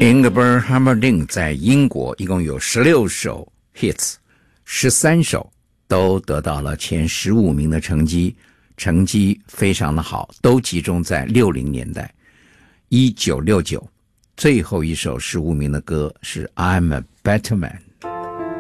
Ingrid Hammerding 在英国一共有16首 hits， 13首都得到了前15名的成绩，成绩非常的好，都集中在60年代。1969最后一首15名的歌是 I'm a Better Man。